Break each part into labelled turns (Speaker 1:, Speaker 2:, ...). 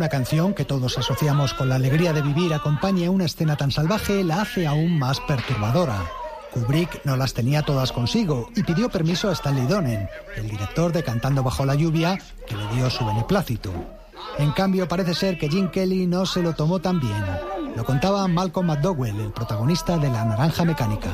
Speaker 1: una canción que todos asociamos con la alegría de vivir acompañe una escena tan salvaje la hace aún más perturbadora. Kubrick no las tenía todas consigo y pidió permiso a Stanley Donen, el director de Cantando bajo la lluvia, que le dio su beneplácito. En cambio, parece ser que Gene Kelly no se lo tomó tan bien. Lo contaba Malcolm McDowell, el protagonista de La Naranja Mecánica.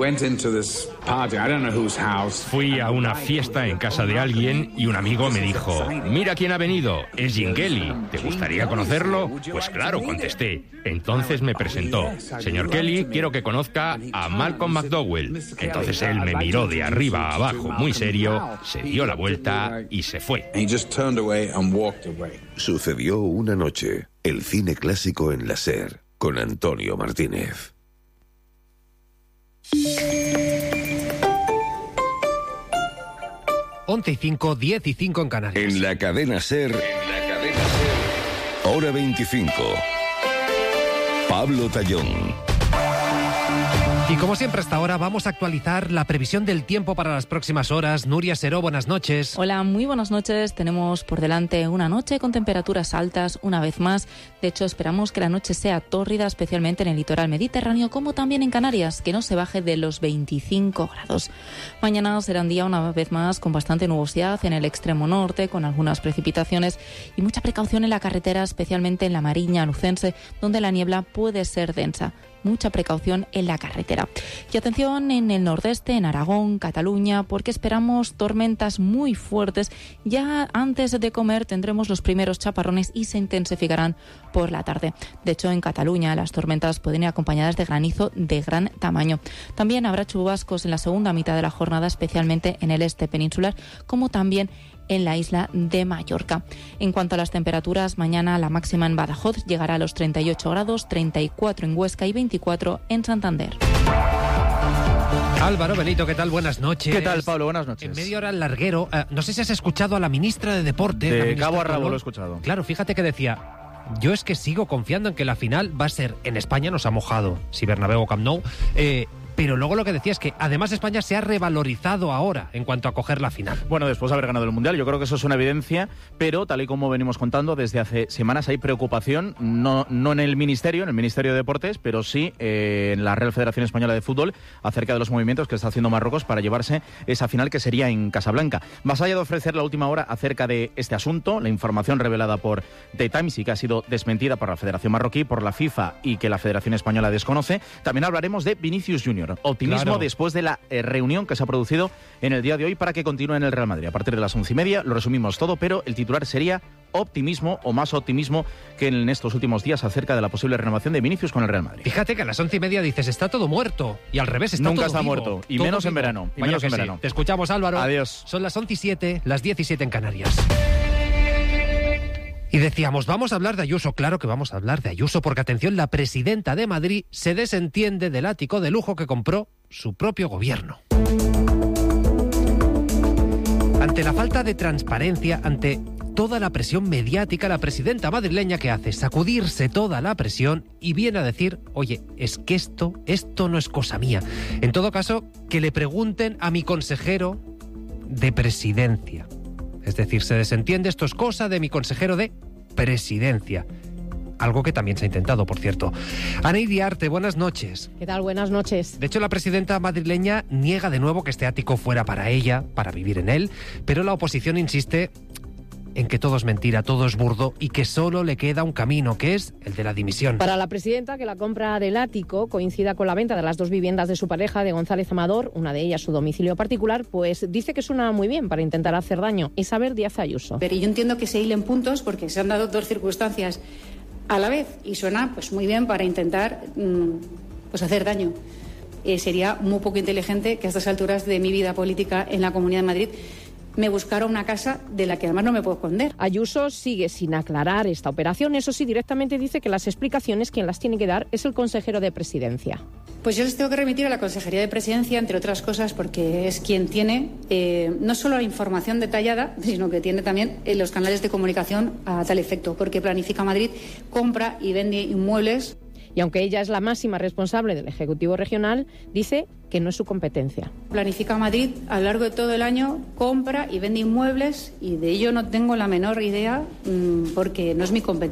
Speaker 2: Fui a una fiesta en casa de alguien y un amigo me dijo: mira quién ha venido, es Gene Kelly, ¿te gustaría conocerlo? Pues claro, contesté. Entonces me presentó: señor Kelly, quiero que conozca a Malcolm McDowell. Entonces él me miró de arriba a abajo muy serio, se dio la vuelta y se fue.
Speaker 3: Sucedió una noche, el cine clásico en la SER, con Antonio Martínez.
Speaker 4: Once y 5, 10 y 5 en Canarias.
Speaker 3: En la cadena SER, hora 25. Pablo Tallón.
Speaker 4: Y como siempre hasta ahora vamos a actualizar la previsión del tiempo para las próximas horas. Nuria Seró, buenas noches.
Speaker 5: Hola, muy buenas noches. Tenemos por delante una noche con temperaturas altas una vez más. De hecho, esperamos que la noche sea tórrida, especialmente en el litoral mediterráneo, como también en Canarias, que no se baje de los 25 grados. Mañana será un día una vez más con bastante nubosidad en el extremo norte, con algunas precipitaciones y mucha precaución en la carretera, especialmente en la Mariña Lucense, donde la niebla puede ser densa. Mucha precaución en la carretera. Y atención en el nordeste, en Aragón, Cataluña, porque esperamos tormentas muy fuertes. Ya antes de comer tendremos los primeros chaparrones y se intensificarán por la tarde. De hecho, en Cataluña las tormentas pueden ir acompañadas de granizo de gran tamaño. También habrá chubascos en la segunda mitad de la jornada, especialmente en el este peninsular, como también en la isla de Mallorca. En cuanto a las temperaturas, mañana la máxima en Badajoz llegará a los 38 grados, 34 en Huesca y 24 en Santander.
Speaker 4: Álvaro Benito, ¿qué tal? Buenas noches.
Speaker 6: ¿Qué tal, Pablo? Buenas noches.
Speaker 4: En media hora el larguero. No sé si has escuchado a la ministra de Deportes.
Speaker 6: De cabo a rabo lo he escuchado.
Speaker 4: Claro, fíjate que decía: yo es que sigo confiando en que la final va a ser en España, nos ha mojado, si Bernabéu o Camp Nou, pero luego lo que decía es que además España se ha revalorizado ahora en cuanto a coger la final.
Speaker 6: Bueno, después de haber ganado el Mundial, yo creo que eso es una evidencia, pero tal y como venimos contando, desde hace semanas hay preocupación, no en el Ministerio de Deportes, pero sí en la Real Federación Española de Fútbol, acerca de los movimientos que está haciendo Marruecos para llevarse esa final que sería en Casablanca. Más allá de ofrecer la última hora acerca de este asunto, la información revelada por The Times y que ha sido desmentida por la Federación Marroquí, por la FIFA y que la Federación Española desconoce, también hablaremos de Vinicius Junior. Optimismo, claro, después de la reunión que se ha producido en el día de hoy para que continúe en el Real Madrid. A partir de las 11:30 lo resumimos todo, pero el titular sería optimismo o más optimismo que en estos últimos días acerca de la posible renovación de Vinicius con el Real Madrid.
Speaker 4: Fíjate que a las 11:30 dices está todo muerto y al revés está
Speaker 6: Nunca
Speaker 4: todo
Speaker 6: está
Speaker 4: vivo,
Speaker 6: muerto y
Speaker 4: todo
Speaker 6: menos
Speaker 4: vivo.
Speaker 6: en verano. Y
Speaker 4: Vaya
Speaker 6: menos
Speaker 4: que
Speaker 6: en
Speaker 4: sí.
Speaker 6: verano.
Speaker 4: Te escuchamos, Álvaro.
Speaker 6: Adiós.
Speaker 4: Son las 11:07, las 17 en Canarias. Y decíamos, vamos a hablar de Ayuso. Claro que vamos a hablar de Ayuso, porque atención, la presidenta de Madrid se desentiende del ático de lujo que compró su propio gobierno. Ante la falta de transparencia, ante toda la presión mediática, la presidenta madrileña, ¿qué hace? Sacudirse toda la presión y viene a decir: oye, es que esto no es cosa mía. En todo caso, que le pregunten a mi consejero de presidencia. Es decir, se desentiende, esto es cosa de mi consejero de presidencia. Algo que también se ha intentado, por cierto. Anaidi Arte, buenas noches.
Speaker 7: ¿Qué tal? Buenas noches.
Speaker 4: De hecho, la presidenta madrileña niega de nuevo que este ático fuera para ella, para vivir en él, pero la oposición insiste en que todo es mentira, todo es burdo y que solo le queda un camino, que es el de la dimisión.
Speaker 7: Para la presidenta, que la compra del ático coincida con la venta de las dos viviendas de su pareja, de González Amador, una de ellas su domicilio particular, pues dice que suena muy bien para intentar hacer daño. Isabel Díaz Ayuso.
Speaker 8: Pero yo entiendo que se hilen puntos porque se han dado dos circunstancias a la vez y suena pues muy bien para intentar pues hacer daño. Sería muy poco inteligente que a estas alturas de mi vida política en la Comunidad de Madrid me buscara una casa de la que además no me puedo esconder.
Speaker 7: Ayuso sigue sin aclarar esta operación. Eso sí, directamente dice que las explicaciones quien las tiene que dar es el consejero de Presidencia.
Speaker 8: Pues yo les tengo que remitir a la Consejería de Presidencia, entre otras cosas, porque es quien tiene no solo la información detallada, sino que tiene también los canales de comunicación a tal efecto, porque Planifica Madrid compra y vende inmuebles.
Speaker 7: Y aunque ella es la máxima responsable del Ejecutivo Regional, dice que no es su competencia.
Speaker 8: Planifica Madrid a lo largo de todo el año compra y vende inmuebles y de ello no tengo la menor idea porque no es mi competencia.